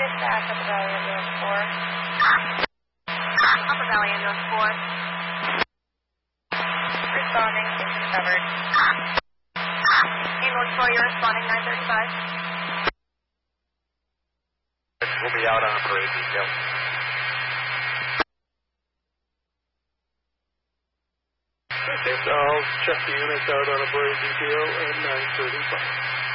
dispatch, Upper Valley Ambulance 4. Upper Valley Ambulance 4. Responding, station covered. Ambulance 4, you're responding 935. We'll be out on a parade detail. Okay, so I'll check the units out on a parade detail at 9:35.